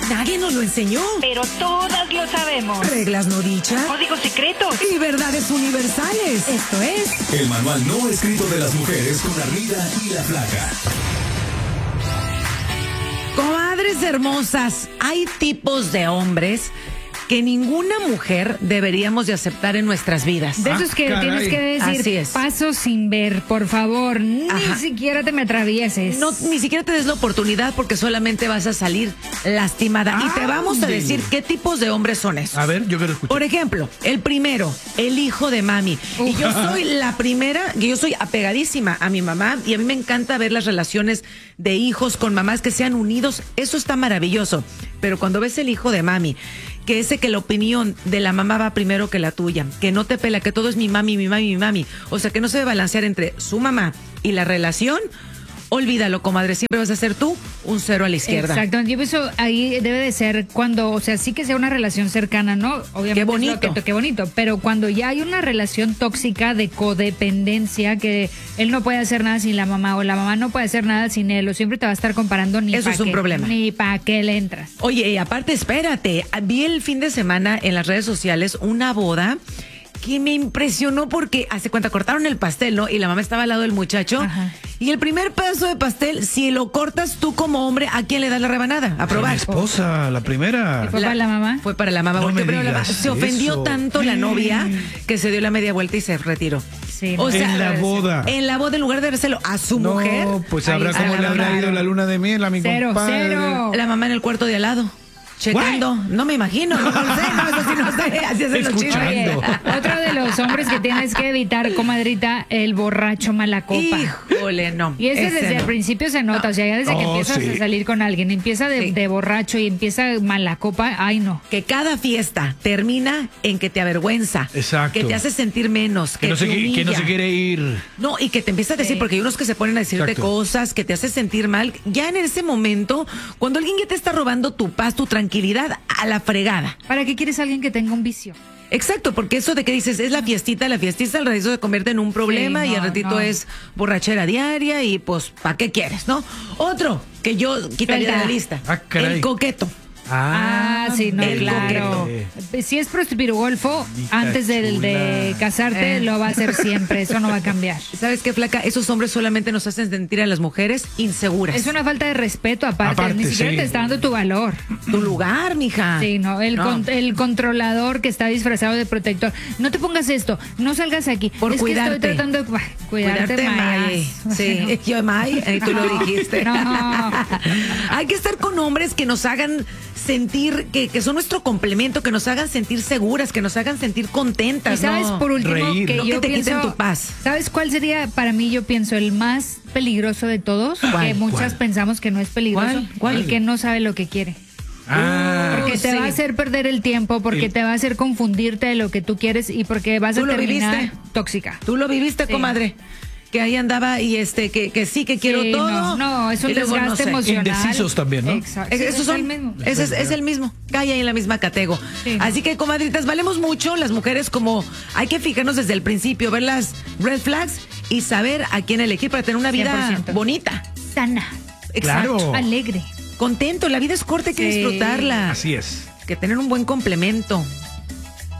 Nadie nos lo enseñó. Pero todas lo sabemos. Reglas no dichas. Códigos secretos. Y verdades universales. Esto es... El manual no escrito de las mujeres con la Rita y la Flaca. Comadres hermosas, hay tipos de hombres que ninguna mujer deberíamos de aceptar en nuestras vidas. De esos que tienes que decir, así es. paso sin ver, por favor, ni siquiera te me atravieses. No, ni siquiera te des la oportunidad porque solamente vas a salir lastimada. Y te vamos a decir qué tipos de hombres son esos. A ver, yo quiero escuchar. Por ejemplo, el primero, el hijo de mami. Y yo soy la primera, yo soy apegadísima a mi mamá y a mí me encanta ver las relaciones de hijos con mamás que sean unidos. Eso está maravilloso. Pero cuando ves el hijo de mami, que ese que la opinión de la mamá va primero que la tuya, que no te pela, que todo es mi mami, mi mami, mi mami. O sea, que no se debe balancear entre su mamá y la relación. Olvídalo, comadre, siempre vas a ser tú un cero a la izquierda. Exacto, yo pienso ahí debe de ser cuando, o sea, sí que sea una relación cercana, ¿no? Obviamente. Qué bonito. Qué bonito, pero cuando ya hay una relación tóxica de codependencia, que él no puede hacer nada sin la mamá o la mamá no puede hacer nada sin él, o siempre te va a estar comparando ni eso es un problema. Ni para qué le entras. Oye, y aparte, espérate, vi el fin de semana en las redes sociales una boda que me impresionó porque, hace cuenta, cortaron el pastel, ¿no? Y la mamá estaba al lado del muchacho. Ajá. Y el primer pedazo de pastel, si lo cortas tú como hombre, ¿a quién le das la rebanada? A probar. Mi esposa, la primera. ¿Fue para la mamá? Fue para la mamá. No Volteó, me pero digas se ofendió eso. tanto la novia que se dio la media vuelta y se retiró. Sí, O sea, en la boda. En la boda, en lugar de dárselo a su mujer. No, pues sabrá ahí cómo a le la habrá mamá. ido la luna de miel a mi Cero, compadre. cero. La mamá en el cuarto de al lado. Checando, no me imagino, no sé, no, eso sí no sé, así hacen los chismes. Escuchando. Otro de los hombres que tienes que evitar, comadrita, el borracho mala copa. Híjole, no. Y ese desde no. el principio se nota, o sea, ya desde que No, empiezas sí. a salir con alguien, empieza de borracho y empieza mala copa, ay no. Que cada fiesta termina en que te avergüenza. Exacto. Que te hace sentir menos. Que no, se, te humilla. que no se quiere ir. No, y que te empieza a decir, Sí. porque hay unos que se ponen a decirte Exacto. cosas que te hace sentir mal. Ya en ese momento, cuando alguien ya te está robando tu paz, tu tranquilidad, a la fregada. ¿Para qué quieres a alguien que tenga un vicio? Exacto, porque eso de que dices es la fiestita al ratito se convierte en un problema Sí, y no, al ratito no. es borrachera diaria y pues, ¿para qué quieres, no? Otro que yo quitaría de la Suelta. lista, Ah, caray. el coqueto. Sí, no, el claro. Si es prostipirugolfo, antes de casarte, lo va a hacer siempre, eso no va a cambiar. ¿Sabes qué, flaca? Esos hombres solamente nos hacen sentir a las mujeres inseguras. Es una falta de respeto aparte, ni siquiera sí. te está dando tu valor. Tu lugar, mija. Sí, no, el controlador que está disfrazado de protector. No te pongas esto, no salgas aquí. Por es cuidarte. que estoy tratando de cuidarte May. más. Sí, yo May, tú lo dijiste. No. Hay que estar con hombres que nos hagan sentir que son nuestro complemento, que nos hagan sentir seguras, que nos hagan sentir contentas. Y sabes, ¿no? por último, Reír. que No yo que te pienso, quiten tu paz. ¿sabes cuál sería para mí, yo pienso, el más peligroso de todos? ¿Cuál? Que muchas ¿Cuál? pensamos que no es peligroso. ¿Cuál? El que no sabe lo que quiere. Porque te sí. va a hacer perder el tiempo, porque te va a hacer confundirte de lo que tú quieres y porque vas a ¿Tú lo terminar viviste? tóxica. Tú lo viviste, Sí. comadre. Que ahí andaba y que sí, que quiero Sí, todo. No, es un y luego no desgaste sé. emocional. Indecisos también, ¿no? Exacto. Sí, Esos es son, el mismo. es el mismo. Cae ahí en la misma catego. Sí. Así que, comadritas, valemos mucho las mujeres como hay que fijarnos desde el principio, ver las red flags y saber a quién elegir para tener una vida 100%. bonita. Sana, Exacto. Claro. alegre. Contento, la vida es corta, hay que Sí. disfrutarla. Así es. Que tener un buen complemento.